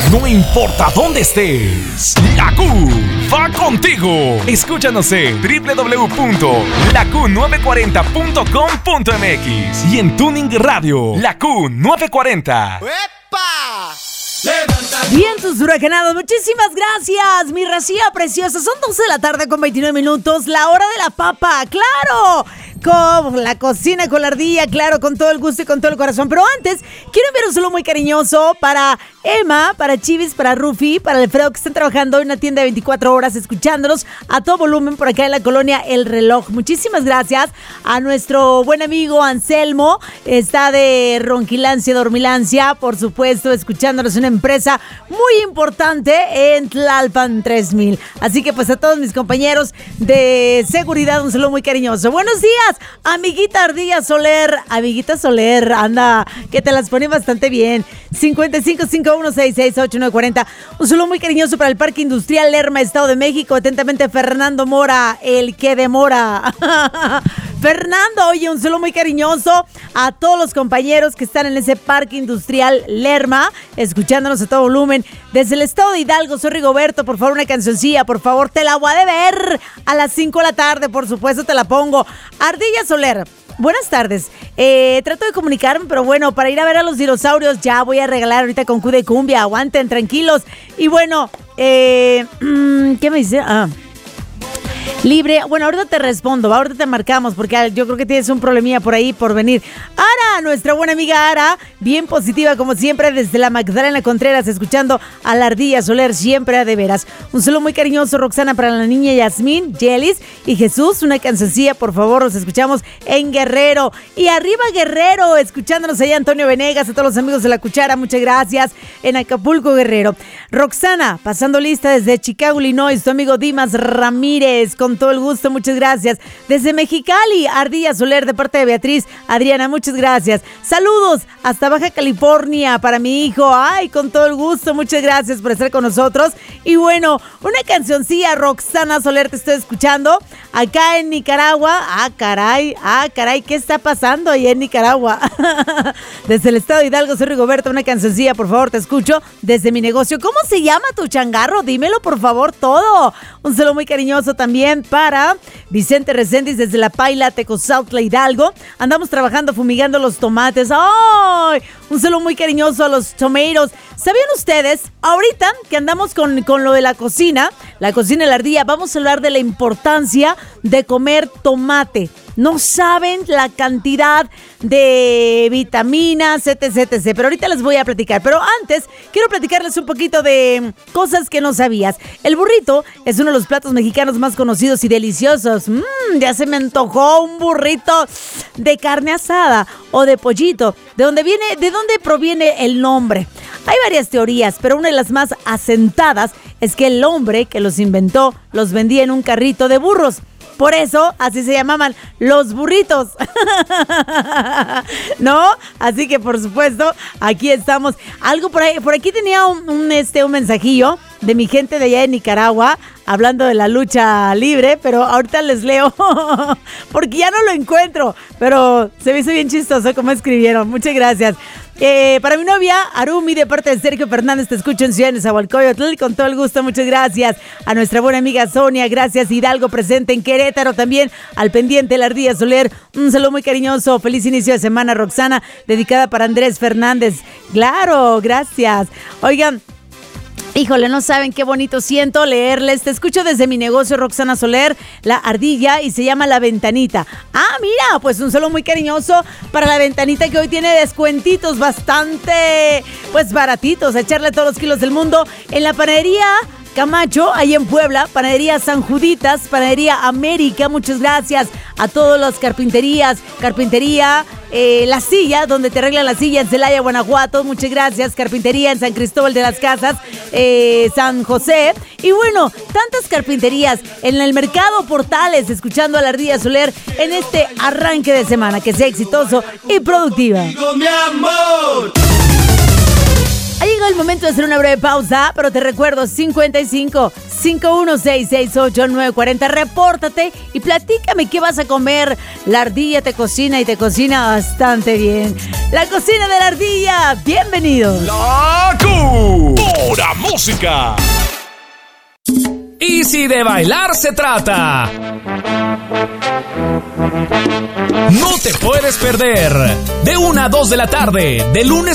No importa dónde estés, la Q va contigo. Escúchanos en www.laQ940.com.mx y en Tuning Radio, la Q940. ¡Epa! Vientos huracanados, muchísimas gracias, mi racía preciosa. Son 12 de la tarde con 29 minutos, la hora de la papa, ¡claro! Con la cocina, con la ardilla, claro, con todo el gusto y con todo el corazón. Pero antes, quiero enviar un saludo muy cariñoso para Emma, para Chivis, para Rufi, para Alfredo, que están trabajando en una tienda de 24 horas, escuchándonos a todo volumen por acá en la colonia El Reloj. Muchísimas gracias a nuestro buen amigo Anselmo, está de Ronquilancia, Dormilancia, por supuesto, escuchándonos, una empresa muy importante en Tlalpan 3000. Así que pues a todos mis compañeros de seguridad, un saludo muy cariñoso. Buenos días, amiguita Ardilla Soler. Amiguita Soler, anda, que te las pone bastante bien. 5551668940. Un saludo muy cariñoso para el Parque Industrial Lerma, Estado de México. Atentamente, Fernando Mora, el que demora. Fernando, oye, un saludo muy cariñoso a todos los compañeros que están en ese Parque Industrial Lerma, escuchándonos a todo volumen. Desde el estado de Hidalgo, soy Rigoberto, por favor, una cancioncilla, por favor, te la voy a deber a las 5 de la tarde, por supuesto, te la pongo. Ardilla Soler, buenas tardes. Trato de comunicarme, pero bueno, para ir a ver a los dinosaurios ya voy a regalar ahorita con Q de Cumbia. Aguanten, tranquilos. Y bueno, ¿qué me dice? Libre, bueno, ahorita te respondo, ahorita te marcamos porque yo creo que tienes un problemilla por ahí por venir. Ara, nuestra buena amiga Ara, bien positiva como siempre desde la Magdalena Contreras, escuchando a la Ardilla Soler, siempre de veras. Un saludo muy cariñoso, Roxana, para la niña Yasmín, Yelis y Jesús, una cancioncilla, por favor, los escuchamos en Guerrero. Y arriba Guerrero, escuchándonos allá Antonio Venegas, a todos los amigos de La Cuchara, muchas gracias, en Acapulco, Guerrero. Roxana, pasando lista desde Chicago, Illinois, tu amigo Dimas Ramírez, con todo el gusto, muchas gracias. Desde Mexicali, Ardilla Soler, de parte de Beatriz, Adriana, muchas gracias. Saludos hasta Baja California para mi hijo, ay, con todo el gusto, muchas gracias por estar con nosotros. Y bueno, una cancioncilla, Roxana Soler, te estoy escuchando acá en Nicaragua. Ah, caray, ¿qué está pasando ahí en Nicaragua? Desde el estado de Hidalgo, soy Rigoberto, una cancioncilla, por favor, te escucho desde mi negocio. ¿Cómo se llama tu changarro? Dímelo, por favor, todo. Un saludo muy cariñoso también para Vicente Reséndiz desde La Paila, Tecozautla, Hidalgo. Andamos trabajando, fumigando los tomates. ¡Ay! Un saludo muy cariñoso a los tomatoes. ¿Sabían ustedes? Ahorita que andamos con lo de la cocina de la ardilla, vamos a hablar de la importancia de comer tomate. No saben la cantidad de vitaminas, etc. Pero ahorita les voy a platicar. Pero antes, quiero platicarles un poquito de cosas que no sabías. El burrito es uno de los platos mexicanos más conocidos y deliciosos. Ya se me antojó un burrito de carne asada o de pollito. ¿De dónde proviene el nombre? Hay varias teorías, pero una de las más asentadas es que el hombre que los inventó los vendía en un carrito de burros. Por eso, así se llamaban los burritos. ¿No? Así que, por supuesto, aquí estamos. Algo por ahí, por aquí tenía un mensajillo de mi gente de allá de Nicaragua, hablando de la lucha libre, pero ahorita les leo, porque ya no lo encuentro, pero se me hizo bien chistoso como escribieron. Muchas gracias. Para mi novia, Arumi, de parte de Sergio Fernández, te escucho en Ciudad de Nezahualcóyotl, con todo el gusto, muchas gracias. A nuestra buena amiga Sonia, gracias. Hidalgo, presente en Querétaro también, al pendiente la Ardilla Soler, un saludo muy cariñoso, feliz inicio de semana, Roxana, dedicada para Andrés Fernández. Claro, gracias. Oigan, híjole, no saben qué bonito siento leerles. Te escucho desde mi negocio, Roxana Soler, la Ardilla, y se llama La Ventanita. Ah, mira, pues un saludo muy cariñoso para La Ventanita, que hoy tiene descuentitos bastante, pues baratitos, a echarle todos los kilos del mundo en la panadería Camacho, ahí en Puebla, panadería San Juditas, panadería América, muchas gracias a todas las carpintería, La Silla, donde te arreglan las sillas, en Celaya, Guanajuato, muchas gracias, carpintería en San Cristóbal de las Casas, San José, y bueno, tantas carpinterías en el mercado Portales, escuchando a la Ardilla Soler en este arranque de semana, que sea exitoso y productiva. Mi amor. Ha llegado el momento de hacer una breve pausa, pero te recuerdo, 55 51668940, repórtate y platícame qué vas a comer. La Ardilla te cocina y te cocina bastante bien. La cocina de la Ardilla, bienvenidos. La Q pura música. Y si de bailar se trata, no te puedes perder de 1 a 2 de la tarde, de lunes